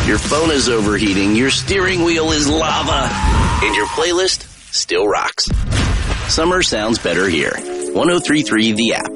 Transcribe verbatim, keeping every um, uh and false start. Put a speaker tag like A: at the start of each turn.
A: Your phone is overheating, your steering wheel is lava, and your playlist still rocks. Summer sounds better here. one oh three point three The App.